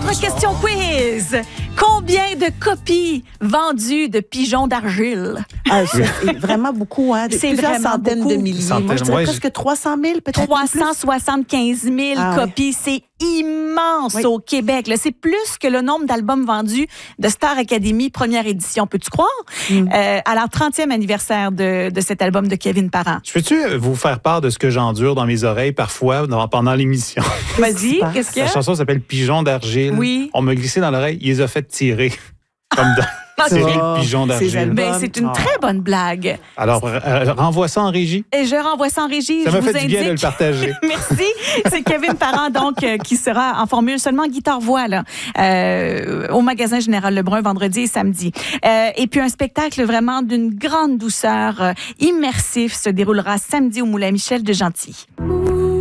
Notre question quiz. Combien de copies vendues de Pigeons d'argile? C'est vraiment beaucoup, hein? C'est Plusieurs vraiment centaines beaucoup. de milliers. Moi, je dirais presque 300 000, peut-être. 375 000 copies. C'est immense au Québec. Là. C'est plus que le nombre d'albums vendus de Star Academy première édition. Peux-tu croire? À la 30e anniversaire de cet album de Kevin Parent. Je peux-tu vous faire part de ce que j'endure dans mes oreilles parfois pendant l'émission? Vas-y, qu'est-ce qu'il y a? La chanson s'appelle Pigeons d'argile. Oui. On m'a glissé dans l'oreille, il les a fait tirer. Comme dans la série Pigeons d'argile. C'est une très bonne blague. Alors, renvoie ça en régie. Et je renvoie ça en régie. Ça je m'a vous fait du bien de le partager. Merci. C'est Kevin Parent, donc, qui sera en formule seulement guitare-voix, là, au magasin Général Lebrun, vendredi et samedi. Et puis, un spectacle vraiment d'une grande douceur, immersif, se déroulera samedi au Moulin Michel de Gentilly.